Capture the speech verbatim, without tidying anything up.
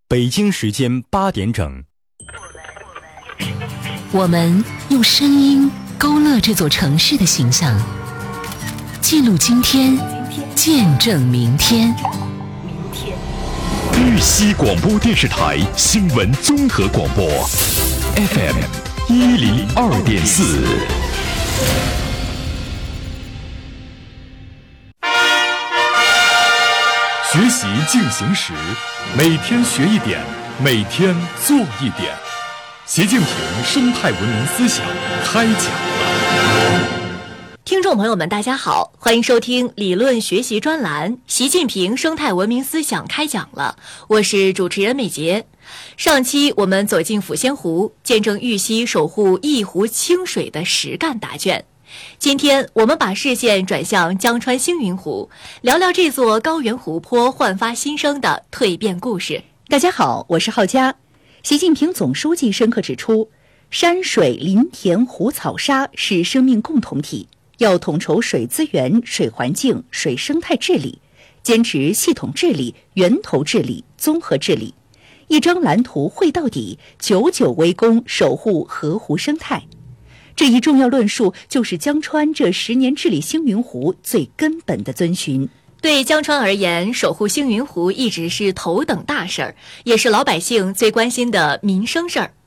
北京时间八点整。 我们用声音勾勒这座城市的形象，记录今天，见证明天。 豫西广播电视台新闻综合广播 F M 一零二点四。学习进行时，每天学一点，每天做一点。习近平生态文明思想开讲了。 听众朋友们大家好，欢迎收听理论学习专栏习近平生态文明思想开讲了，我是主持人美杰。上期我们走进抚仙湖，见证豫西守护一湖清水的实干答卷。今天我们把视线转向江川星云湖，聊聊这座高原湖泊焕发新生的蜕变故事。 大家好，我是浩佳。习近平总书记深刻指出，山水林田湖草沙是生命共同体，要统筹水资源、水环境、水生态治理，坚持系统治理、源头治理、综合治理，一张蓝图绘到底，久久为功，守护河湖生态。这一重要论述就是江川这十年治理星云湖最根本的遵循。 对江川而言，守护星云湖一直是头等大事儿，也是老百姓最关心的民生事儿。